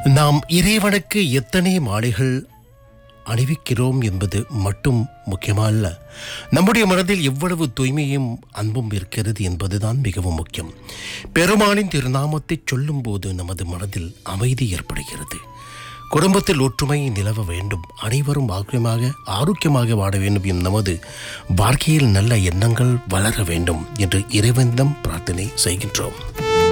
நாம் இறைவனுக்கு எத்தனை மாலைகள் அணிவிக்கிறோம் என்பது மட்டும் முக்கியமல்ல, நம்முடைய மனதில் எவ்வளவு தூய்மையும் அன்பும் இருக்கிறது என்பதுதான் மிகவும் முக்கியம். பெருமானின் திருநாமத்தை சொல்லும்போது நமது மனதில் அமைதி ஏற்படுகிறது. குடும்பத்தில் ஒற்றுமை நிலவ வேண்டும், அனைவரும் ஆரோக்கியமாக வாழ வேண்டும், நமது வாழ்க்கையில் நல்ல எண்ணங்கள் வளர வேண்டும் என்று இறைவனிடம் பிரார்த்தனை செய்கின்றோம்.